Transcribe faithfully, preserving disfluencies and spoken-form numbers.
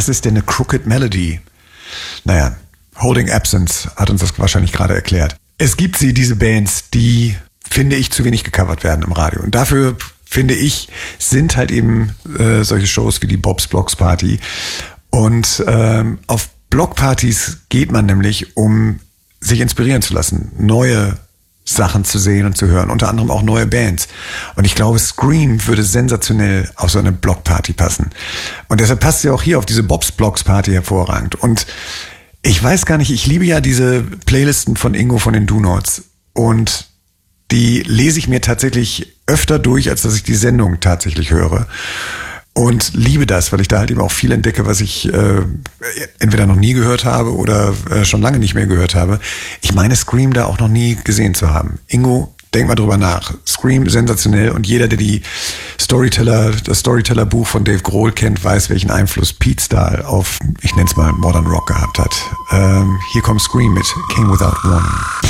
ist denn eine Crooked Melody? Naja, Holding Absence hat uns das wahrscheinlich gerade erklärt. Es gibt sie, diese Bands, die, finde ich, zu wenig gecovert werden im Radio. Und dafür, finde ich, sind halt eben äh, solche Shows wie die Bob's Blocks Party. Und ähm, auf Blockpartys geht man nämlich, um sich inspirieren zu lassen, neue Sachen zu sehen und zu hören, unter anderem auch neue Bands. Und ich glaube, Scream würde sensationell auf so eine Blockparty passen. Und deshalb passt sie auch hier auf diese Bob's Blocks Party hervorragend. Und ich weiß gar nicht, ich liebe ja diese Playlisten von Ingo von den Do-Nots. Und die lese ich mir tatsächlich öfter durch, als dass ich die Sendung tatsächlich höre. Und liebe das, weil ich da halt eben auch viel entdecke, was ich äh, entweder noch nie gehört habe oder äh, schon lange nicht mehr gehört habe. Ich meine, Scream da auch noch nie gesehen zu haben. Ingo, denk mal drüber nach. Scream, sensationell. Und jeder, der die Storyteller, das Storyteller-Buch von Dave Grohl kennt, weiß, welchen Einfluss Pete Stahl auf, ich nenne es mal, Modern Rock gehabt hat. Ähm, hier kommt Scream mit Came Without Warning.